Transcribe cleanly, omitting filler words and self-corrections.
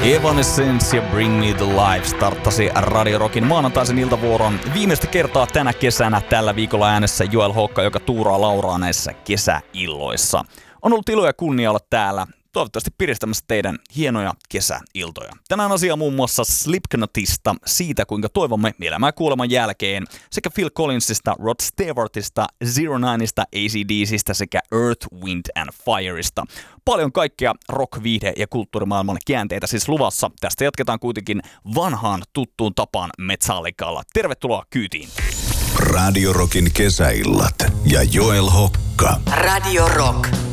Evanescence ja Bring Me The Life starttasi Radio Rockin maanantaisen iltavuoron viimeistä kertaa tänä kesänä tällä viikolla äänessä Joel Hokka, joka tuuraa Lauraa näissä kesäilloissa. On ollut ilo ja kunnia olla täällä, toivottavasti piristämässä teidän hienoja kesäiltoja. Tänään asia muun muassa Slipknotista, siitä kuinka toivomme elämää kuoleman jälkeen, sekä Phil Collinsista, Rod Stewartista, Zero Nineista, AC/DC:stä sekä Earth, Wind and Fireista. Paljon kaikkea rock-, viihde- ja kulttuurimaailman käänteitä siis luvassa. Tästä jatketaan kuitenkin vanhaan tuttuun tapaan Metallicalla. Tervetuloa kyytiin! Radio Rockin kesäillat ja Joel Hokka. Radio Rock.